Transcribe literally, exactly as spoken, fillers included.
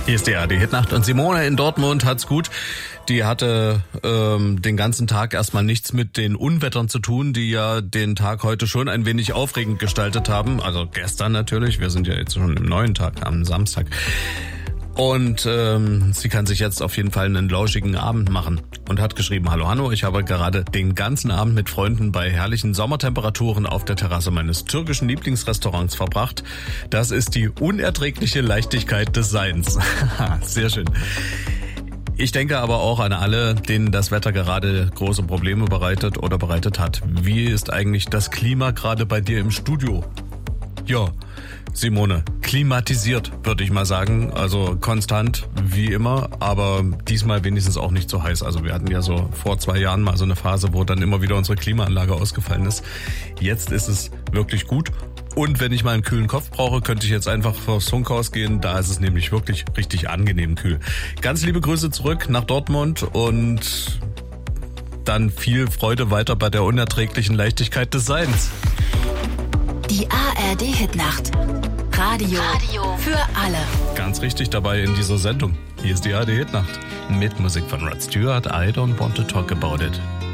Hier ist die A R D-Hitnacht und Simone in Dortmund hat's gut. Die hatte ähm, den ganzen Tag erstmal nichts mit den Unwettern zu tun, die ja den Tag heute schon ein wenig aufregend gestaltet haben. Also gestern natürlich, wir sind ja jetzt schon im neuen Tag, am Samstag. Und ähm, sie kann sich jetzt auf jeden Fall einen lauschigen Abend machen und hat geschrieben, hallo Hanno, ich habe gerade den ganzen Abend mit Freunden bei herrlichen Sommertemperaturen auf der Terrasse meines türkischen Lieblingsrestaurants verbracht. Das ist die unerträgliche Leichtigkeit des Seins. Sehr schön. Ich denke aber auch an alle, denen das Wetter gerade große Probleme bereitet oder bereitet hat. Wie ist eigentlich das Klima gerade bei dir im Studio? Ja, Simone, klimatisiert, würde ich mal sagen. Also konstant, wie immer, aber diesmal wenigstens auch nicht so heiß. Also wir hatten ja so vor zwei Jahren mal so eine Phase, wo dann immer wieder unsere Klimaanlage ausgefallen ist. Jetzt ist es wirklich gut. Und wenn ich mal einen kühlen Kopf brauche, könnte ich jetzt einfach vors Funkhaus gehen. Da ist es nämlich wirklich richtig angenehm kühl. Ganz liebe Grüße zurück nach Dortmund und dann viel Freude weiter bei der unerträglichen Leichtigkeit des Seins. Die A R D-Hitnacht. Radio. Radio für alle. Ganz richtig dabei in dieser Sendung. Hier ist die A R D-Hitnacht mit Musik von Rod Stewart. I don't want to talk about it.